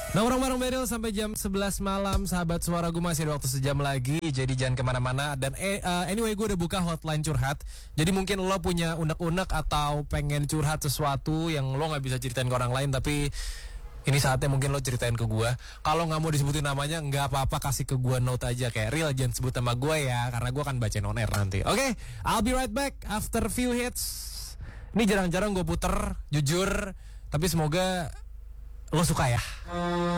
Nongkrong bareng Beril sampai jam 11 malam. Sahabat suara, gue masih ada waktu sejam lagi, jadi jangan kemana-mana. Dan anyway, gue udah buka hotline curhat. Jadi mungkin lo punya unek-unek atau pengen curhat sesuatu yang lo gak bisa ceritain ke orang lain, tapi ini saatnya mungkin lo ceritain ke gue. Kalau gak mau disebutin namanya, gak apa-apa, kasih ke gue note aja. Kayak, Real jangan sebut nama gue ya, karena gue akan bacain on air nanti. Oke, I'll be right back after few hits. Ini jarang-jarang gue puter, jujur. Tapi semoga lo suka ya.